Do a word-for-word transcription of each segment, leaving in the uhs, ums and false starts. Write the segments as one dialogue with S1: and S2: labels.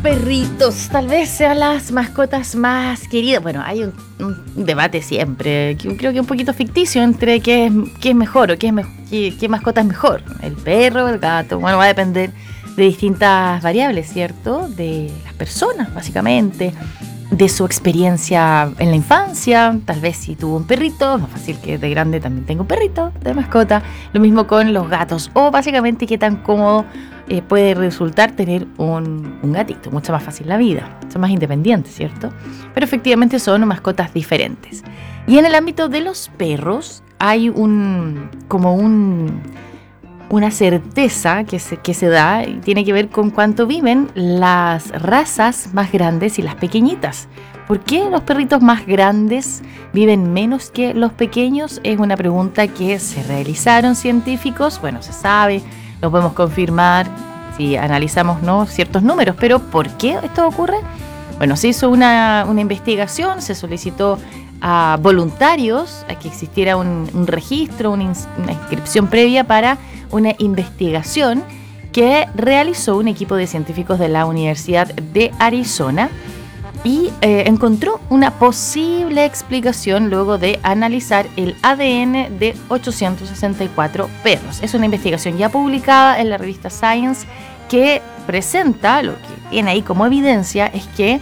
S1: Perritos, tal vez sean las mascotas más queridas. Bueno, hay un, un debate siempre, que creo que un poquito ficticio, entre qué es, qué es mejor o qué, es me, qué, qué mascota es mejor. El perro, el gato, bueno, va a depender de distintas variables, ¿cierto? De las personas, básicamente, de su experiencia en la infancia. Tal vez si tuvo un perrito, es más fácil que de grande también tenga un perrito de mascota. Lo mismo con los gatos, o básicamente qué tan cómodo Eh, puede resultar tener un, un gatito, mucho más fácil la vida, son más independientes, ¿cierto? Pero efectivamente son mascotas diferentes. Y en el ámbito de los perros hay un como un una certeza que se, que se da y tiene que ver con cuánto viven las razas más grandes y las pequeñitas. ¿Por qué los perritos más grandes viven menos que los pequeños? Es una pregunta que se realizaron científicos, bueno, se sabe, lo podemos confirmar si analizamos, ¿no?, ciertos números, pero ¿por qué esto ocurre? Bueno, se hizo una, una investigación, se solicitó a voluntarios a que existiera un, un registro, una, ins- una inscripción previa para una investigación que realizó un equipo de científicos de la Universidad de Arizona y eh, encontró una posible explicación luego de analizar el A D N de ochocientos sesenta y cuatro perros. Es una investigación ya publicada en la revista Science que presenta, lo que tiene ahí como evidencia, es que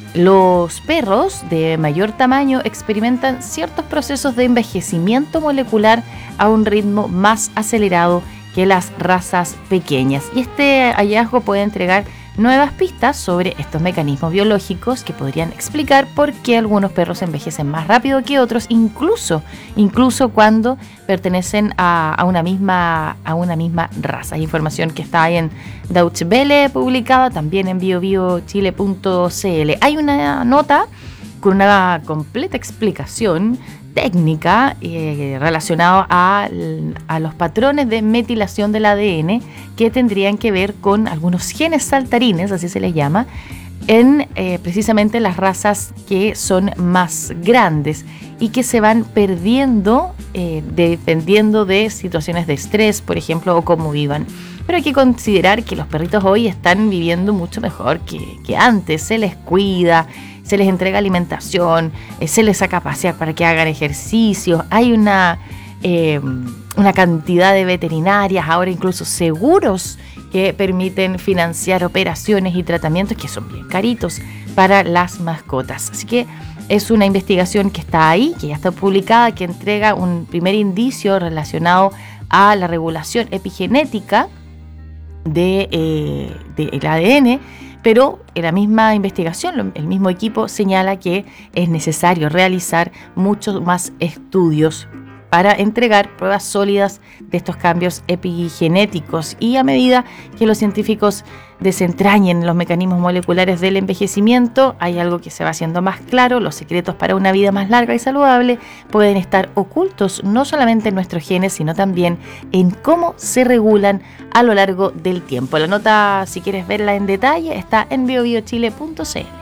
S1: los perros de mayor tamaño experimentan ciertos procesos de envejecimiento molecular a un ritmo más acelerado que las razas pequeñas. Y este hallazgo puede entregar nuevas pistas sobre estos mecanismos biológicos que podrían explicar por qué algunos perros envejecen más rápido que otros, incluso, incluso cuando pertenecen a, a, una misma, a una misma raza. Hay información que está ahí en Deutsche Welle publicada, también en bio bio chile punto c l. Hay una nota con una completa explicación técnica eh, relacionada a, a los patrones de metilación del A D N que tendrían que ver con algunos genes saltarines, así se les llama, en eh, precisamente las razas que son más grandes y que se van perdiendo eh, dependiendo de situaciones de estrés, por ejemplo, o cómo vivan. Pero hay que considerar que los perritos hoy están viviendo mucho mejor que, que antes, se les cuida, se les entrega alimentación, eh, se les saca a pasear para que hagan ejercicio, hay una, eh, una cantidad de veterinarias, ahora incluso seguros que permiten financiar operaciones y tratamientos que son bien caritos para las mascotas. Así que es una investigación que está ahí, que ya está publicada, que entrega un primer indicio relacionado a la regulación epigenética de, eh, del A D N, pero en la misma investigación, el mismo equipo señala que es necesario realizar muchos más estudios para entregar pruebas sólidas de estos cambios epigenéticos, y a medida que los científicos desentrañen los mecanismos moleculares del envejecimiento, hay algo que se va haciendo más claro: los secretos para una vida más larga y saludable pueden estar ocultos no solamente en nuestros genes, sino también en cómo se regulan a lo largo del tiempo. La nota, si quieres verla en detalle, está en bio bio chile punto c l.